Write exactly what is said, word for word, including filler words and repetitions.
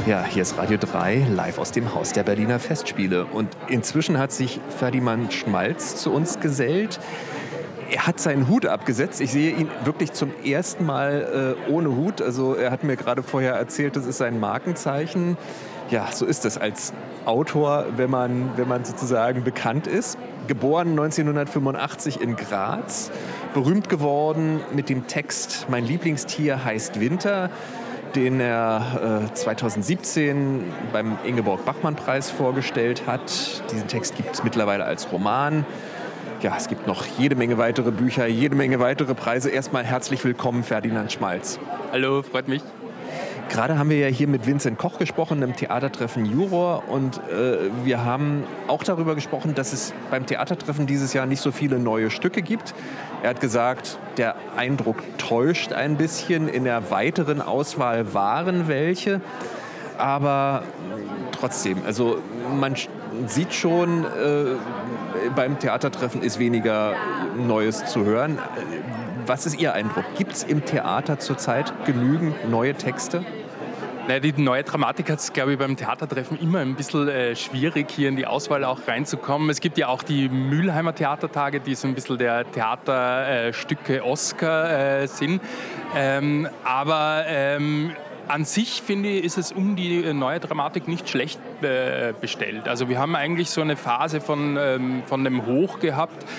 Ja, hier ist Radio drei, live aus dem Haus der Berliner Festspiele. Und inzwischen hat sich Ferdinand Schmalz zu uns gesellt. Er hat seinen Hut abgesetzt. Ich sehe ihn wirklich zum ersten Mal äh, ohne Hut. Also er hat mir gerade vorher erzählt, das ist sein Markenzeichen. Ja, so ist es als Autor, wenn man, wenn man sozusagen bekannt ist. Geboren neunzehnhundertfünfundachtzig in Graz, berühmt geworden mit dem Text Mein Lieblingstier heißt Winter, den er äh, zweitausendsiebzehn beim Ingeborg-Bachmann-Preis vorgestellt hat. Diesen Text gibt es mittlerweile als Roman. Ja, es gibt noch jede Menge weitere Bücher, jede Menge weitere Preise. Erstmal herzlich willkommen, Ferdinand Schmalz. Hallo, freut mich. Gerade haben wir ja hier mit Vincent Koch gesprochen, im Theatertreffen Juror. Und äh, wir haben auch darüber gesprochen, dass es beim Theatertreffen dieses Jahr nicht so viele neue Stücke gibt. Er hat gesagt, der Eindruck täuscht ein bisschen. In der weiteren Auswahl waren welche. Aber trotzdem, also man sieht schon, äh, beim Theatertreffen ist weniger Neues zu hören. Was ist Ihr Eindruck? Gibt es im Theater zurzeit genügend neue Texte? Naja, die neue Dramatik hat es, glaube ich, beim Theatertreffen immer ein bisschen äh, schwierig, hier in die Auswahl auch reinzukommen. Es gibt ja auch die Mülheimer Theatertage, die so ein bisschen der Theaterstücke äh, Oscar äh, sind. Ähm, aber ähm, an sich, finde ich, ist es um die neue Dramatik nicht schlecht äh, bestellt. Also wir haben eigentlich so eine Phase von, ähm, von dem Hoch gehabt,